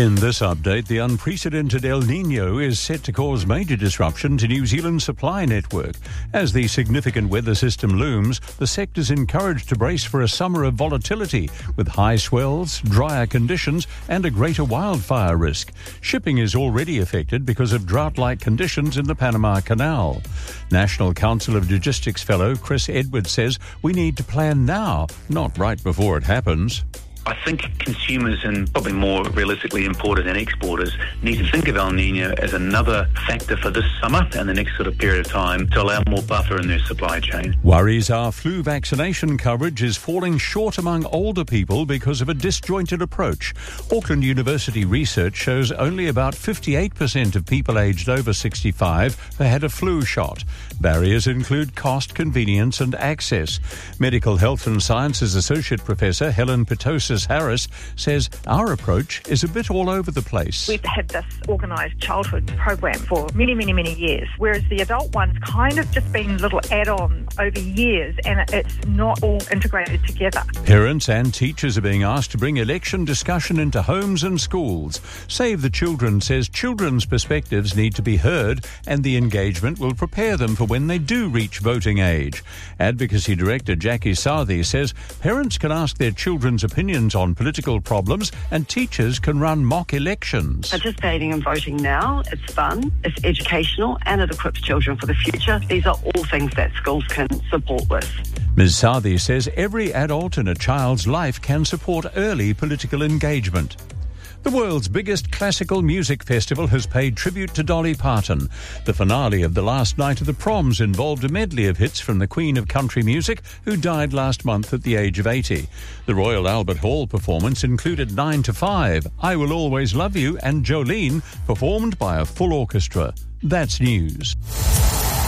In this update, the unprecedented El Niño is set to cause major disruption to New Zealand's supply network. As the significant weather system looms, the sector's encouraged to brace for a summer of volatility with high swells, drier conditions and a greater wildfire risk. Shipping is already affected because of drought-like conditions in the Panama Canal. National Council of Logistics fellow Chris Edwards says we need to plan now, not right before it happens. I think consumers, and probably more realistically importers and exporters, need to think of El Niño as another factor for this summer and the next sort of period of time to allow more buffer in their supply chain. Worries are flu vaccination coverage is falling short among older people because of a disjointed approach. Auckland University research shows only about 58% of people aged over 65 have had a flu shot. Barriers include cost, convenience and access. Medical Health and Sciences Associate Professor Helen Petosis-Harris says our approach is a bit all over the place. We've had this organised childhood program for many years, whereas the adult one's kind of just been little add-on over years and it's not all integrated together. Parents and teachers are being asked to bring election discussion into homes and schools. Save the Children says children's perspectives need to be heard and the engagement will prepare them for when they do reach voting age. Advocacy Director Jackie Southey says parents can ask their children's opinions on political problems and teachers can run mock elections. Participating in voting now, it's fun, it's educational and it equips children for the future. These are all things that schools can support with. Ms Southey says every adult in a child's life can support early political engagement. The world's biggest classical music festival has paid tribute to Dolly Parton. The finale of the last night of the Proms involved a medley of hits from the Queen of Country Music, who died last month at the age of 80. The Royal Albert Hall performance included 9 to 5, I Will Always Love You and Jolene, performed by a full orchestra. That's news.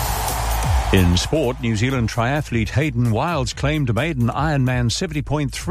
In sport, New Zealand triathlete Hayden Wilds claimed a maiden Ironman 70.3